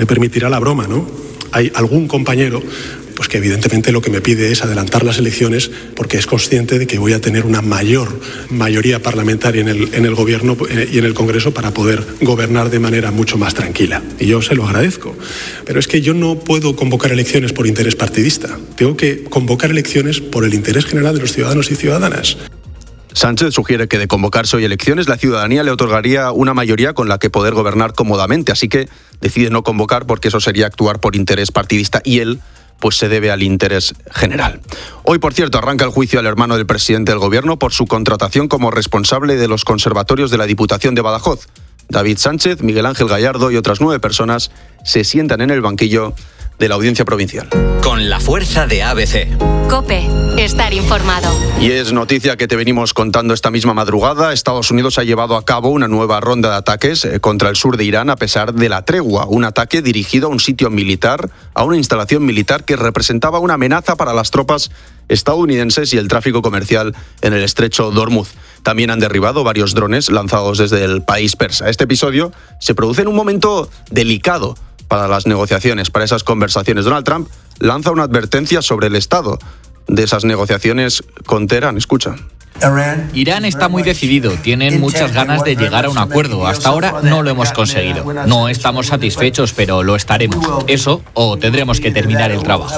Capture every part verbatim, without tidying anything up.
Me permitirá la broma, ¿no? Hay algún compañero pues que evidentemente lo que me pide es adelantar las elecciones porque es consciente de que voy a tener una mayor mayoría parlamentaria en el, en el gobierno y en el Congreso para poder gobernar de manera mucho más tranquila. Y yo se lo agradezco. Pero es que yo no puedo convocar elecciones por interés partidista. Tengo que convocar elecciones por el interés general de los ciudadanos y ciudadanas. Sánchez sugiere que de convocarse hoy elecciones, la ciudadanía le otorgaría una mayoría con la que poder gobernar cómodamente. Así que decide no convocar porque eso sería actuar por interés partidista y él pues se debe al interés general. Hoy, por cierto, arranca el juicio al hermano del presidente del Gobierno por su contratación como responsable de los conservatorios de la Diputación de Badajoz. David Sánchez, Miguel Ángel Gallardo y otras nueve personas se sientan en el banquillo de la Audiencia Provincial. Con la fuerza de A B C. COPE. Estar informado. Y es noticia que te venimos contando esta misma madrugada. Estados Unidos ha llevado a cabo una nueva ronda de ataques contra el sur de Irán a pesar de la tregua. Un ataque dirigido a un sitio militar, a una instalación militar que representaba una amenaza para las tropas estadounidenses y el tráfico comercial en el estrecho de Hormuz. También han derribado varios drones lanzados desde el país persa. Este episodio se produce en un momento delicado para las negociaciones, para esas conversaciones. Donald Trump lanza una advertencia sobre el estado de esas negociaciones con Teherán. Escucha. Irán está muy decidido, tienen muchas ganas de llegar a un acuerdo. Hasta ahora no lo hemos conseguido. No estamos satisfechos, pero lo estaremos. Eso o tendremos que terminar el trabajo.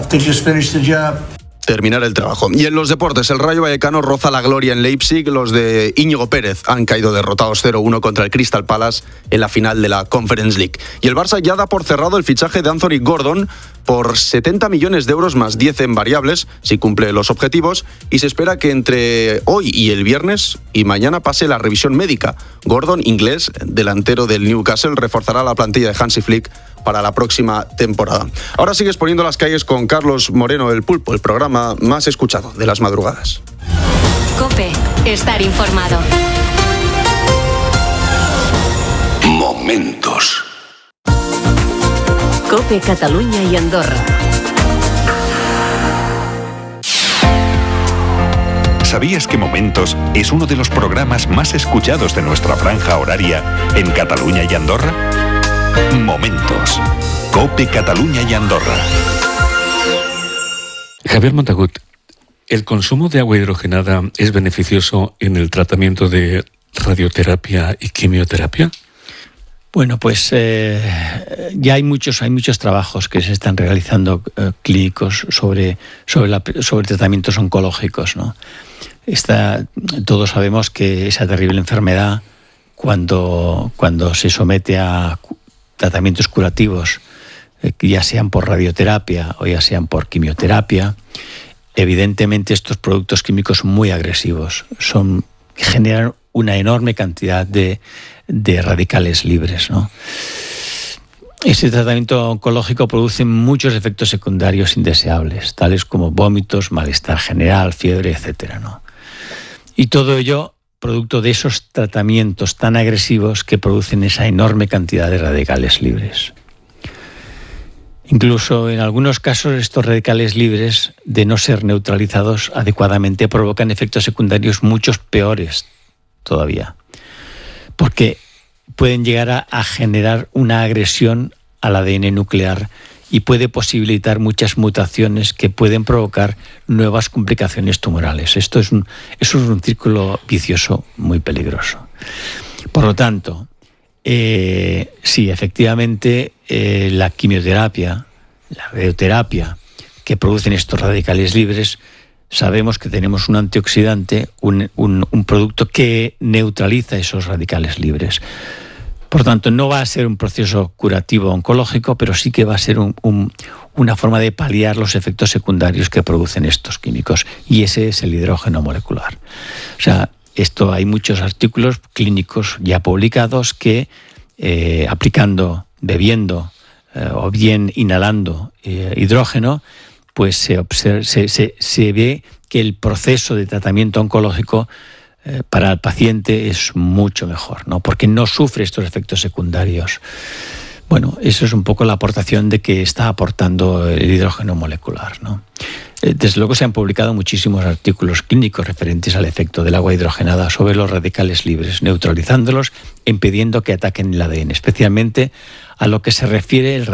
Terminar el trabajo. Y en los deportes, el Rayo Vallecano roza la gloria en Leipzig. Los de Íñigo Pérez han caído derrotados cero uno contra el Crystal Palace en la final de la Conference League. Y el Barça ya da por cerrado el fichaje de Anthony Gordon por setenta millones de euros más diez en variables, si cumple los objetivos, y se espera que entre hoy y el viernes y mañana pase la revisión médica. Gordon, inglés, delantero del Newcastle, reforzará la plantilla de Hansi Flick para la próxima temporada. Ahora sigues poniendo las calles con Carlos Moreno, El Pulpo, el programa más escuchado de las madrugadas. COPE. Estar informado. Momentos. COPE Cataluña y Andorra. ¿Sabías que Momentos es uno de los programas más escuchados de nuestra franja horaria en Cataluña y Andorra? Momentos. COPE Cataluña y Andorra. Javier Montagut, ¿el consumo de agua hidrogenada es beneficioso en el tratamiento de radioterapia y quimioterapia? Bueno, pues eh, ya hay muchos hay muchos trabajos que se están realizando eh, clínicos sobre sobre, la, sobre tratamientos oncológicos, ¿no? Esta, todos sabemos que esa terrible enfermedad, cuando cuando se somete a tratamientos curativos, eh, ya sean por radioterapia o ya sean por quimioterapia, evidentemente estos productos químicos son muy agresivos, son generan una enorme cantidad de de radicales libres, ¿no? Este tratamiento oncológico produce muchos efectos secundarios indeseables, tales como vómitos, malestar general, fiebre, etcétera, ¿no? Y todo ello producto de esos tratamientos tan agresivos que producen esa enorme cantidad de radicales libres. Incluso en algunos casos estos radicales libres, de no ser neutralizados adecuadamente, provocan efectos secundarios muchos peores todavía, porque pueden llegar a, a generar una agresión al A D N nuclear y puede posibilitar muchas mutaciones que pueden provocar nuevas complicaciones tumorales. Esto es un, eso es un círculo vicioso muy peligroso. Por lo tanto, eh, sí, efectivamente, eh, la quimioterapia, la radioterapia que producen estos radicales libres, sabemos que tenemos un antioxidante, un, un, un producto que neutraliza esos radicales libres. Por tanto, no va a ser un proceso curativo oncológico, pero sí que va a ser un, un, una forma de paliar los efectos secundarios que producen estos químicos. Y ese es el hidrógeno molecular. O sea, esto hay muchos artículos clínicos ya publicados que eh, aplicando, bebiendo eh, o bien inhalando eh, hidrógeno, pues se, observa, se, se, se ve que el proceso de tratamiento oncológico eh, para el paciente es mucho mejor, ¿no? Porque no sufre estos efectos secundarios. Bueno, eso es un poco la aportación de que está aportando el hidrógeno molecular, ¿no? Eh, desde luego se han publicado muchísimos artículos clínicos referentes al efecto del agua hidrogenada sobre los radicales libres, neutralizándolos, impidiendo que ataquen el A D N, especialmente a lo que se refiere el